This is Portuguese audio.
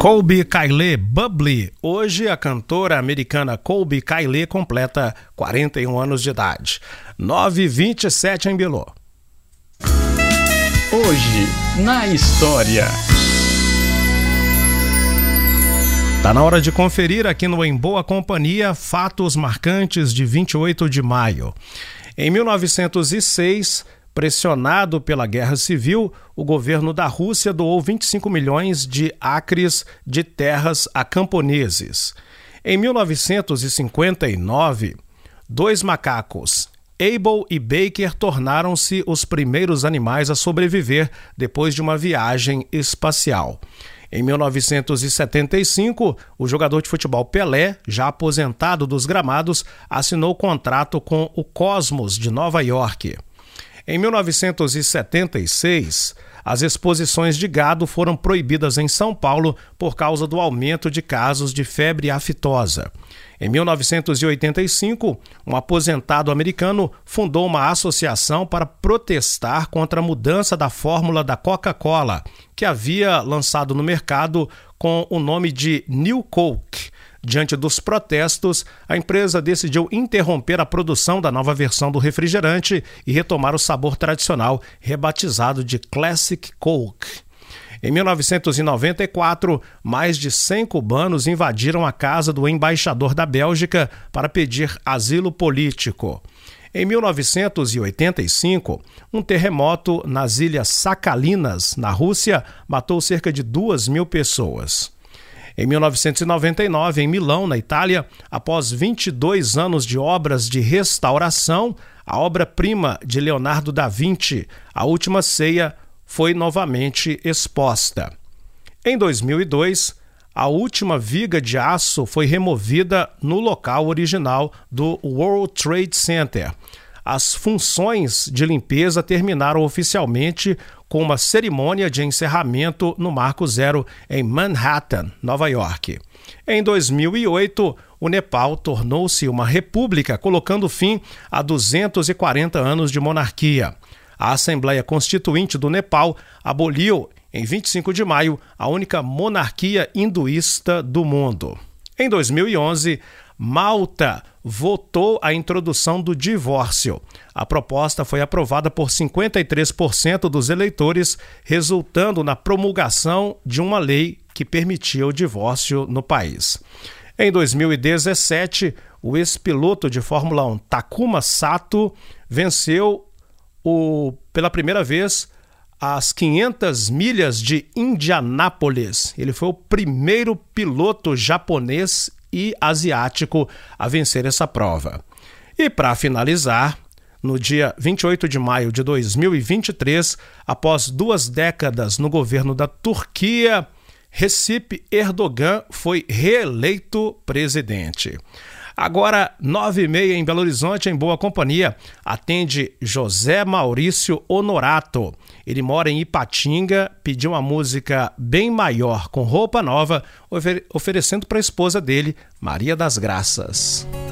Colbie Caillat, Bubbly. Hoje a cantora americana Colbie Caillat completa 41 anos de idade. 9h27 em Bilô. Hoje, na história. Tá na hora de conferir aqui no Em Boa Companhia fatos marcantes de 28 de maio. Em 1906, pressionado pela Guerra Civil, o governo da Rússia doou 25 milhões de acres de terras a camponeses. Em 1959, dois macacos, Abel e Baker, tornaram-se os primeiros animais a sobreviver depois de uma viagem espacial. Em 1975, o jogador de futebol Pelé, já aposentado dos gramados, assinou contrato com o Cosmos de Nova York. Em 1976, as exposições de gado foram proibidas em São Paulo por causa do aumento de casos de febre aftosa. Em 1985, um aposentado americano fundou uma associação para protestar contra a mudança da fórmula da Coca-Cola, que havia lançado no mercado com o nome de New Coke. Diante dos protestos, a empresa decidiu interromper a produção da nova versão do refrigerante e retomar o sabor tradicional, rebatizado de Classic Coke. Em 1994, mais de 100 cubanos invadiram a casa do embaixador da Bélgica para pedir asilo político. Em 1985, um terremoto nas Ilhas Sakhalinas, na Rússia, matou cerca de 2.000 pessoas. Em 1999, em Milão, na Itália, após 22 anos de obras de restauração, a obra-prima de Leonardo da Vinci, A Última Ceia, foi novamente exposta. Em 2002, a última viga de aço foi removida no local original do World Trade Center. As funções de limpeza terminaram oficialmente com uma cerimônia de encerramento no Marco Zero em Manhattan, Nova York. Em 2008, o Nepal tornou-se uma república, colocando fim a 240 anos de monarquia. A Assembleia Constituinte do Nepal aboliu, em 25 de maio, a única monarquia hinduísta do mundo. Em 2011, Malta votou a introdução do divórcio. A proposta foi aprovada por 53% dos eleitores, resultando na promulgação de uma lei que permitia o divórcio no país. Em 2017, o ex-piloto de Fórmula 1 Takuma Sato venceu pela primeira vez as 500 milhas de Indianápolis. Ele foi o primeiro piloto japonês e asiático a vencer essa prova. E para finalizar, no dia 28 de maio de 2023, após 2 décadas no governo da Turquia, Recep Erdogan foi reeleito presidente. Agora, 9h30 em Belo Horizonte, em Boa Companhia, atende José Maurício Honorato. Ele mora em Ipatinga, pediu uma música bem maior, com roupa nova, oferecendo para a esposa dele, Maria das Graças.